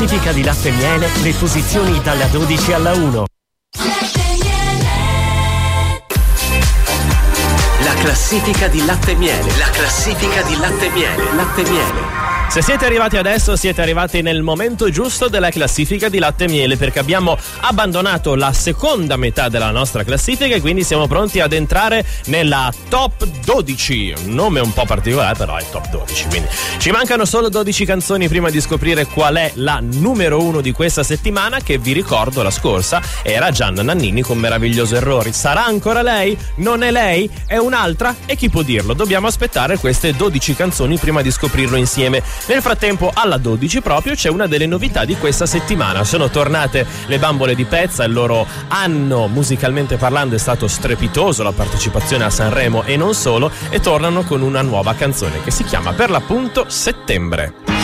Classifica di Latte e Miele, le posizioni dalla 12 alla 1. La classifica di Latte e Miele, la classifica di Latte e Miele, Latte e Miele. Se siete arrivati adesso, siete arrivati nel momento giusto della classifica di Latte e Miele, perché abbiamo abbandonato la seconda metà della nostra classifica e quindi siamo pronti ad entrare nella top 12. Un nome un po' particolare, però è top 12, quindi ci mancano solo 12 canzoni prima di scoprire qual è la numero 1 di questa settimana, che vi ricordo la scorsa era Gianna Nannini con Meraviglioso Errori. Sarà ancora lei? Non è lei? È un'altra? E chi può dirlo? Dobbiamo aspettare queste 12 canzoni prima di scoprirlo insieme. Nel frattempo, alla 12 proprio, c'è una delle novità di questa settimana. Sono tornate le Bambole di Pezza, il loro anno musicalmente parlando è stato strepitoso, la partecipazione a Sanremo e non solo, e tornano con una nuova canzone che si chiama per l'appunto Settembre.